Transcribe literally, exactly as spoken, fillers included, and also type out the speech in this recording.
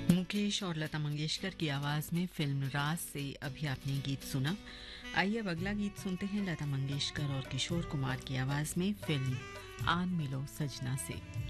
मुकेश और लता मंगेशकर की आवाज में फिल्म राज से अभी आपने गीत सुना। आइए अब अगला गीत सुनते हैं लता मंगेशकर और किशोर कुमार की आवाज में फिल्म आन मिलो सजना से।